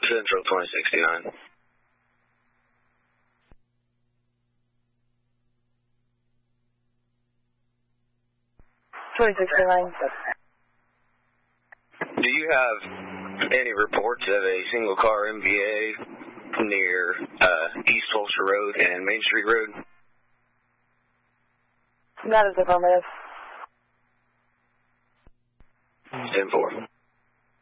Central 2069. 2069. Do you have any reports of a single car MVA near East Fulcher Road and Main Street Road? That is affirmative. 10-4.